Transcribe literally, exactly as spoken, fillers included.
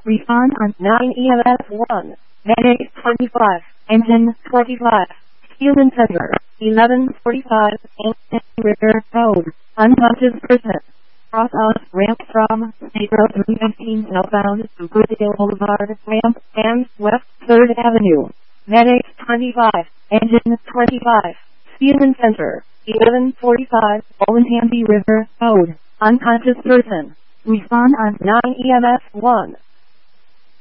Respond on nine E M S one. Medic twenty-five. Engine twenty-five. Human Center eleven forty-five. Engine River Road. Unconscious person. Cross out ramp from State Road three fifteen southbound to Goodale Boulevard ramp and West third Avenue. Medic twenty-five. Engine twenty-five. Human Center eleven forty-five. Olentangy River Road. Unconscious person. Respond on nine E M S one.